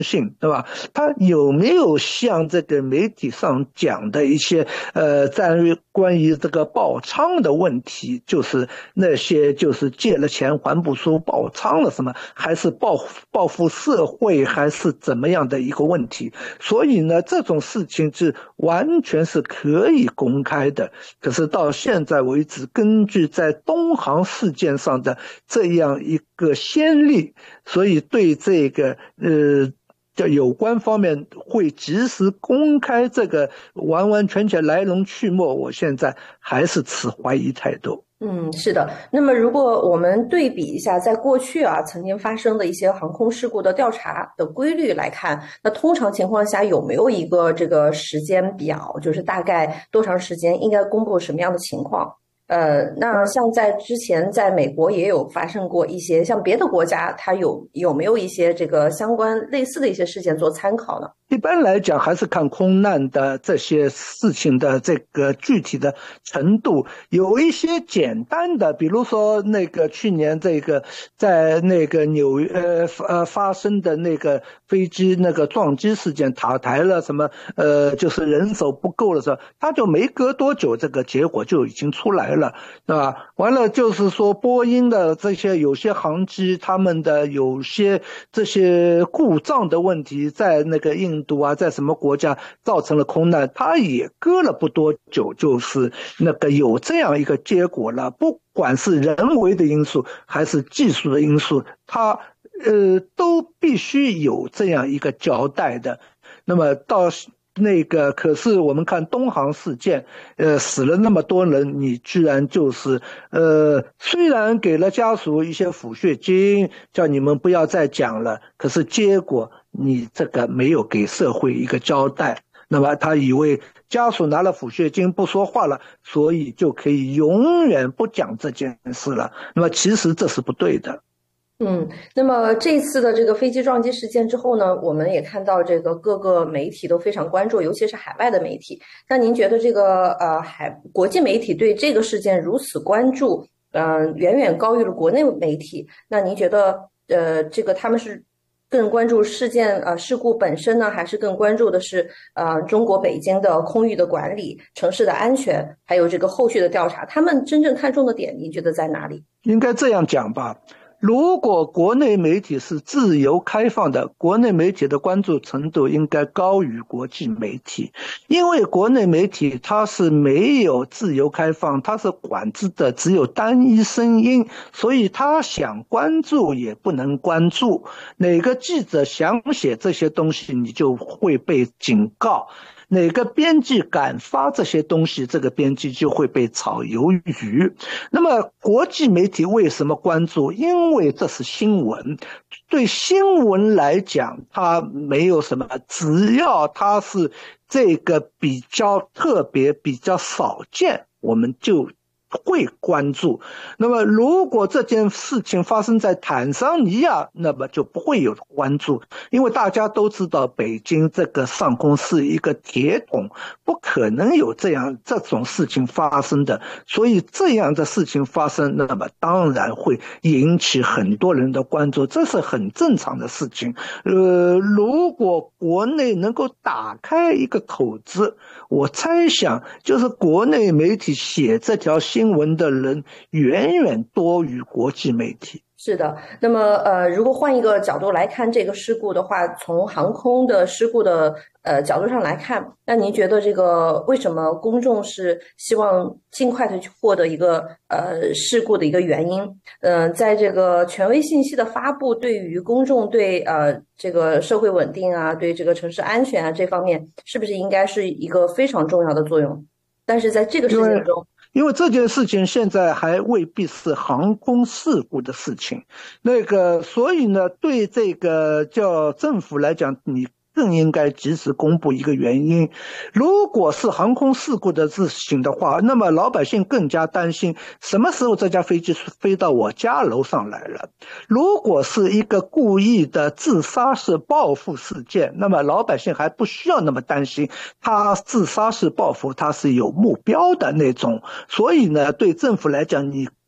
性，对吧？他有没有像这个媒体上讲的一些在关于这个爆仓的问题，就是那些就是借了钱还不出爆仓了什么，还是报复社会，还是怎么样的一个问题？所以呢，这种事情是完全是可以公开的。可是到现在为止，根据在东航事件上的这样一个先例，所以对这个叫有关方面会及时公开这个完完全全来龙去脉，我现在还是持怀疑态度。 是的。那么，如果我们对比一下，在过去曾经发生的一些航空事故的调查的规律来看，那通常情况下有没有一个这个时间表，就是大概多长时间应该公布什么样的情况？那像在之前，在美国也有发生过一些，像别的国家，它有没有一些这个相关类似的一些事件做参考呢？ 一般来讲，还是看空难的这些事情的这个具体的程度。有一些简单的，比如说那个去年这个在那个纽约发生的那个飞机那个撞击事件，塔台了什么就是人手不够了时候，他就没隔多久，这个结果就已经出来了，对吧？完了就是说，波音的这些有些航机，他们的有些这些故障的问题，在那个印度啊，在什么国家造成了空难，它也隔了不多久，就是那个有这样一个结果了。不管是人为的因素还是技术的因素，它都必须有这样一个交代的。那么到那个，可是我们看东航事件，死了那么多人，你居然就是虽然给了家属一些抚恤金，叫你们不要再讲了，可是结果你这个没有给社会一个交代。那么他以为家属拿了抚恤金不说话了，所以就可以永远不讲这件事了。那么其实这是不对的。 那么这次的这个飞机撞击事件之后呢，我们也看到这个各个媒体都非常关注，尤其是海外的媒体。那您觉得这个国际媒体对这个事件如此关注，远远高于了国内媒体。那您觉得这个他们是更关注事故本身呢，还是更关注的是中国北京的空域的管理、城市的安全，还有这个后续的调查？他们真正看重的点，您觉得在哪里？ 应该这样讲吧。如果国内媒体是自由开放的，国内媒体的关注程度应该高于国际媒体，因为国内媒体它是没有自由开放，它是管制的只有单一声音，所以他想关注也不能关注。哪个记者想写这些东西，你就会被警告。哪个编辑敢发这些东西，这个编辑就会被炒鱿鱼。那么国际媒体为什么关注？因为这是新闻。对新闻来讲，它没有什么，只要它是这个比较特别、比较少见，我们就会关注。那么如果这件事情发生在坦桑尼亚，那么就不会有关注，因为大家都知道北京这个上空是一个铁桶，不可能有这种事情发生的。所以这样的事情发生，那么当然会引起很多人的关注，这是很正常的事情。如果国内能够打开一个口子，我猜想就是国内媒体写这条新闻的人远远多于国际媒体。 是的。那么如果换一个角度来看这个事故的话，从航空的事故的角度上来看，那您觉得这个为什么公众是希望尽快的去获得一个事故的一个原因？在这个权威信息的发布，对于公众对这个社会稳定啊，对这个城市安全啊这方面，是不是应该是一个非常重要的作用？但是在这个事因为件中， 因为这件事情现在还未必是航空事故的事情，所以呢，对这个叫政府来讲，你更应该及时公布一个原因。如果是航空事故的事情的话，那么老百姓更加担心什么时候这架飞机飞到我家楼上来了。如果是一个故意的自杀式报复事件，那么老百姓还不需要那么担心，他自杀式报复他是有目标的那种。所以呢，对政府来讲，你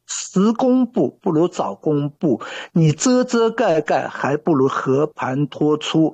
迟公布不如早公布，你遮遮盖盖还不如和盘托出。